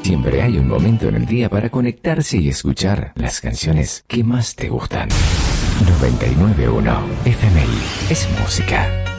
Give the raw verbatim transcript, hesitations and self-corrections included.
Siempre hay un momento en el día para conectarse y escuchar las canciones que más te gustan. noventa y nueve punto uno F M I es música.